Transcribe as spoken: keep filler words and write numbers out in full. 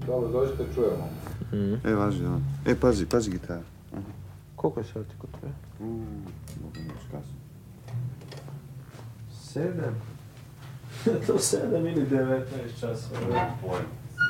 Dobro, dođite, čujemo. Mm. E, važi, da. E, pazi, pazi gitara. Aha. Koliko je sati kod tebe? Uuu, mogu neći kasno. Sedam? To sedam ili devetnaest časova. Pojma.